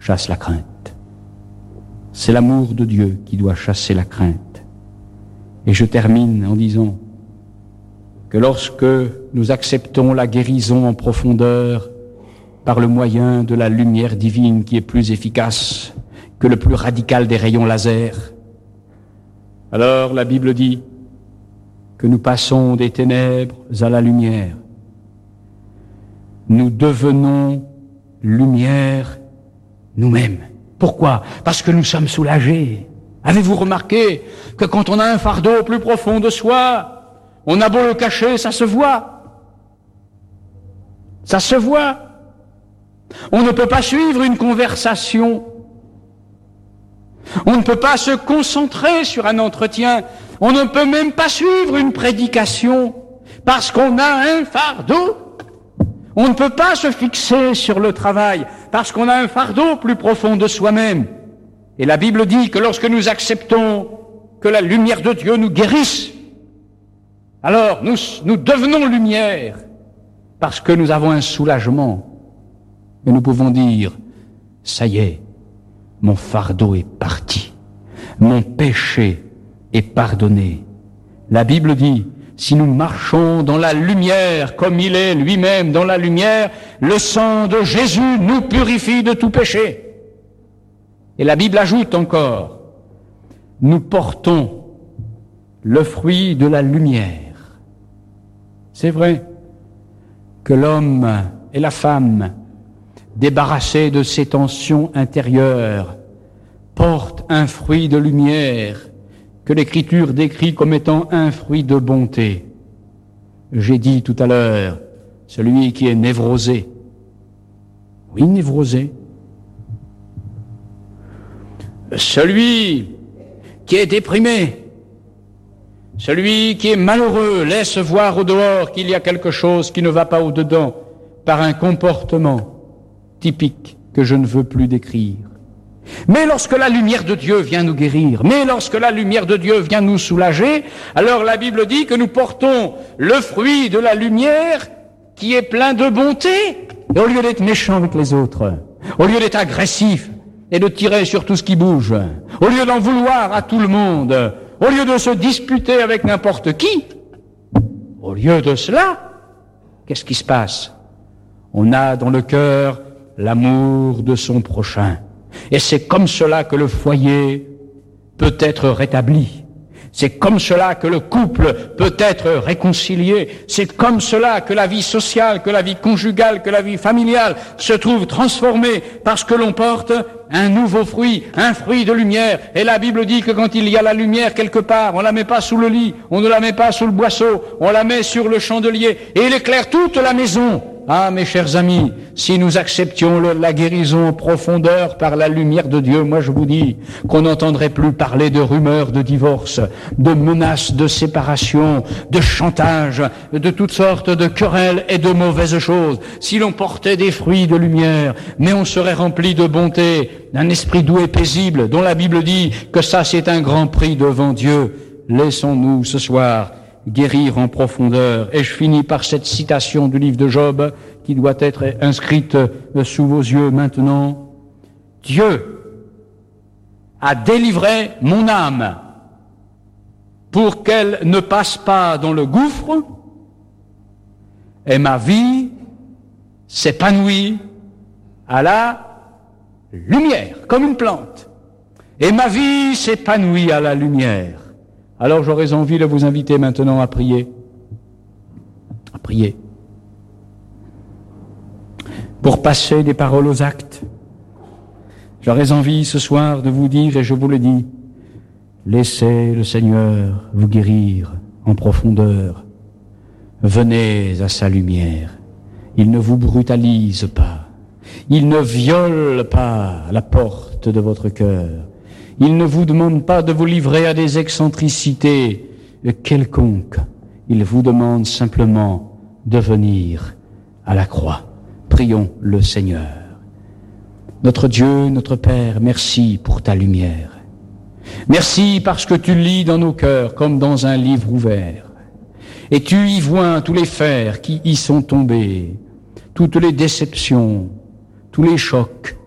chasse la crainte. C'est l'amour de Dieu qui doit chasser la crainte. Et je termine en disant que lorsque nous acceptons la guérison en profondeur par le moyen de la lumière divine qui est plus efficace que le plus radical des rayons laser, alors la Bible dit que nous passons des ténèbres à la lumière. Nous devenons lumière nous-mêmes. Pourquoi ? Parce que nous sommes soulagés. Avez-vous remarqué que quand on a un fardeau au plus profond de soi, on a beau le cacher, ça se voit. Ça se voit. On ne peut pas suivre une conversation. On ne peut pas se concentrer sur un entretien. On ne peut même pas suivre une prédication parce qu'on a un fardeau. On ne peut pas se fixer sur le travail parce qu'on a un fardeau plus profond de soi-même. Et la Bible dit que lorsque nous acceptons que la lumière de Dieu nous guérisse, alors nous devenons lumière parce que nous avons un soulagement. Et nous pouvons dire, ça y est, mon fardeau est parti, mon péché est pardonné. La Bible dit, si nous marchons dans la lumière comme il est lui-même dans la lumière, le sang de Jésus nous purifie de tout péché. Et la Bible ajoute encore, nous portons le fruit de la lumière. C'est vrai que l'homme et la femme, débarrassés de ces tensions intérieures, portent un fruit de lumière que l'Écriture décrit comme étant un fruit de bonté. J'ai dit tout à l'heure, celui qui est névrosé. Oui, névrosé. Celui qui est déprimé, celui qui est malheureux, laisse voir au dehors qu'il y a quelque chose qui ne va pas au dedans par un comportement typique que je ne veux plus décrire. Mais lorsque la lumière de Dieu vient nous guérir, mais lorsque la lumière de Dieu vient nous soulager, alors la Bible dit que nous portons le fruit de la lumière qui est plein de bonté. Et au lieu d'être méchant avec les autres, au lieu d'être agressif et de tirer sur tout ce qui bouge, au lieu d'en vouloir à tout le monde, au lieu de se disputer avec n'importe qui, au lieu de cela, qu'est-ce qui se passe ? On a dans le cœur l'amour de son prochain. Et c'est comme cela que le foyer peut être rétabli. C'est comme cela que le couple peut être réconcilié. C'est comme cela que la vie sociale, que la vie conjugale, que la vie familiale se trouve transformée parce que l'on porte un nouveau fruit, un fruit de lumière. Et la Bible dit que quand il y a la lumière quelque part, on la met pas sous le lit, on ne la met pas sous le boisseau, on la met sur le chandelier et il éclaire toute la maison. Ah, mes chers amis, si nous acceptions la guérison en profondeur par la lumière de Dieu, moi je vous dis qu'on n'entendrait plus parler de rumeurs de divorce, de menaces de séparation, de chantage, de toutes sortes de querelles et de mauvaises choses. Si l'on portait des fruits de lumière, mais on serait rempli de bonté, d'un esprit doux et paisible, dont la Bible dit que ça c'est un grand prix devant Dieu. Laissons-nous ce soir guérir en profondeur. Et je finis par cette citation du livre de Job qui doit être inscrite sous vos yeux maintenant. Dieu a délivré mon âme pour qu'elle ne passe pas dans le gouffre et ma vie s'épanouit à la lumière, comme une plante. Et ma vie s'épanouit à la lumière. Alors j'aurais envie de vous inviter maintenant à prier. À prier. Pour passer des paroles aux actes. J'aurais envie ce soir de vous dire, et je vous le dis, laissez le Seigneur vous guérir en profondeur. Venez à sa lumière. Il ne vous brutalise pas. Il ne viole pas la porte de votre cœur. Il ne vous demande pas de vous livrer à des excentricités quelconques. Il vous demande simplement de venir à la croix. Prions le Seigneur. Notre Dieu, notre Père, merci pour ta lumière. Merci parce que tu lis dans nos cœurs comme dans un livre ouvert. Et tu y vois tous les fers qui y sont tombés, toutes les déceptions, tous les chocs,